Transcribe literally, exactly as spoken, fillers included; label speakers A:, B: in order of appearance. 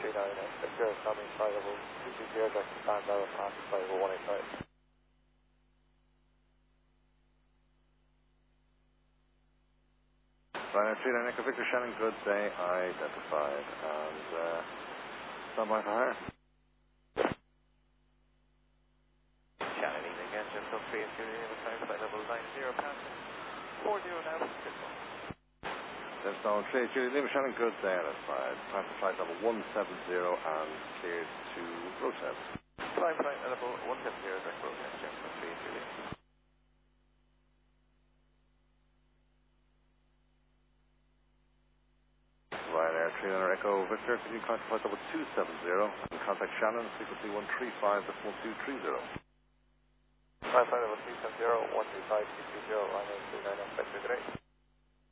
A: three nine nine, Victor, coming flight level two two zero, direct to stand by, pass flight level one eight five.
B: Ryanair three nine Echo Victor, Shannon, good day, identified, and uh, stand by for hire.
A: Shannon, evening again, Jim, so three and two, flight level nine zero, pass four zero now, Cisco.
B: Jetstone three eight Lima, Shannon, good day, identified, time for flight level one seven zero and cleared to rotate.
A: Climb flight level one seven zero, direct rotate, Jim, so three and two, Lima.
B: Ryanair three nine Echo Victor, can you contact flight level two seven zero and contact Shannon, frequency one three five, that's one two three zero.
A: Climb flight level two seven zero, one two five, two two zero, Ryanair three nine Echo Victor, good day.